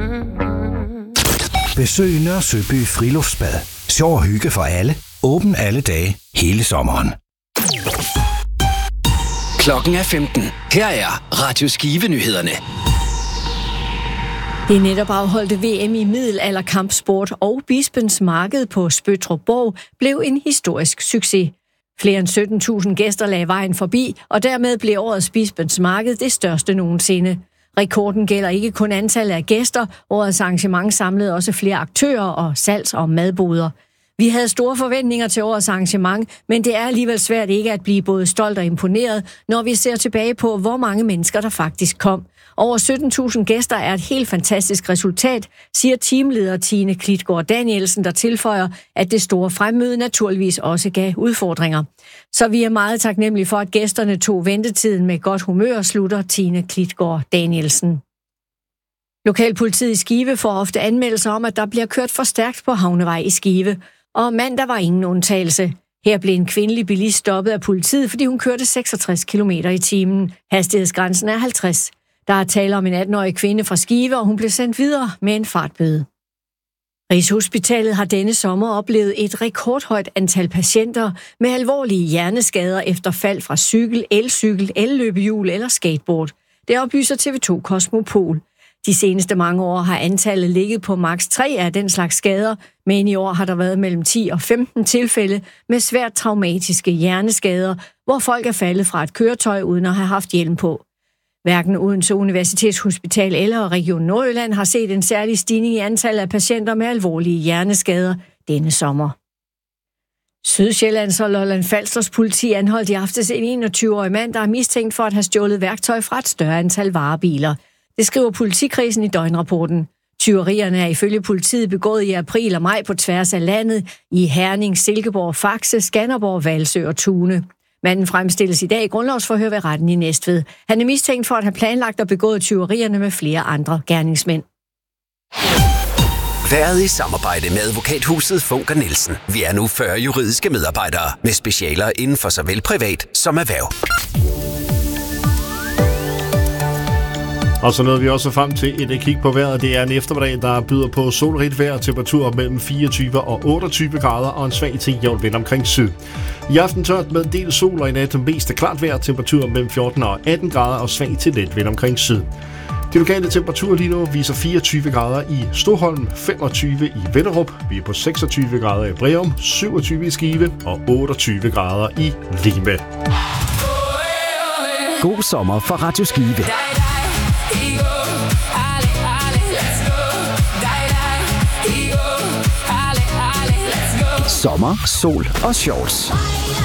Besøg Nørre Søby Friluftsbad. Sjov og hygge for alle. Åben alle dage, hele sommeren. Klokken er 15. Her er Radio Skive-nyhederne. Det netop afholdte VM i middelalderkampsport og Bispens Marked på Spøttrup-Borg blev en historisk succes. Flere end 17.000 gæster lagde vejen forbi, og dermed blev årets Bispens Marked det største nogensinde. Rekorden gælder ikke kun antallet af gæster, årets arrangement samlede også flere aktører og salgs- og madboder. Vi havde store forventninger til årets arrangement, men det er alligevel svært ikke at blive både stolt og imponeret, når vi ser tilbage på, hvor mange mennesker der faktisk kom. Over 17.000 gæster er et helt fantastisk resultat, siger teamleder Tine Klitgaard Danielsen, der tilføjer, at det store fremmøde naturligvis også gav udfordringer. Så vi er meget taknemmelige for, at gæsterne tog ventetiden med godt humør, slutter Tine Klitgaard Danielsen. Lokalpolitiet i Skive får ofte anmeldelser om, at der bliver kørt for stærkt på Havnevej i Skive, og mandag var ingen undtagelse. Her blev en kvindelig bilist stoppet af politiet, fordi hun kørte 66 km i timen. Hastighedsgrænsen er 50. Der er tale om en 18-årig kvinde fra Skive, og hun blev sendt videre med en fartbøde. Rigshospitalet har denne sommer oplevet et rekordhøjt antal patienter med alvorlige hjerneskader efter fald fra cykel, elcykel, elløbehjul eller skateboard. Det oplyser TV2 Kosmopol. De seneste mange år har antallet ligget på maks 3 af den slags skader, men i år har der været mellem 10 og 15 tilfælde med svært traumatiske hjerneskader, hvor folk er faldet fra et køretøj uden at have haft hjelm på. Hverken Odense Universitetshospital eller Region Nordjylland har set en særlig stigning i antallet af patienter med alvorlige hjerneskader denne sommer. Sydsjællands og Lolland Falsters politi anholdt i aftes en 21-årig mand, der er mistænkt for at have stjålet værktøj fra et større antal varebiler. Det skriver politikredsen i døgnrapporten. Tyverierne er ifølge politiet begået i april og maj på tværs af landet i Herning, Silkeborg, Faxe, Skanderborg, Hvalsø og Tune. Manden fremstilles i dag i grundlovsforhør ved retten i Næstved. Han er mistænkt for at have planlagt og begået tyverierne med flere andre gerningsmænd. Været i samarbejde med advokathuset Funker Nielsen. Vi er nu 40 juridiske medarbejdere med specialer inden for såvel privat som erhverv. Og så nåede vi også frem til et kig på vejret. Det er en eftermiddag, der byder på solrigt vejr, temperaturer mellem 24 og 28 grader og en svag til jævn vind omkring syd. I aften tørt med en del sol og i nat mest klart vejr, temperaturer mellem 14 og 18 grader og svag til let vind omkring syd. De lokale temperaturer lige nu viser 24 grader i Stoholm, 25 i Venderup, vi er på 26 grader i Breum, 27 i Skive og 28 grader i Lime. God sommer for Radio Skive. Sommer, sol og shorts.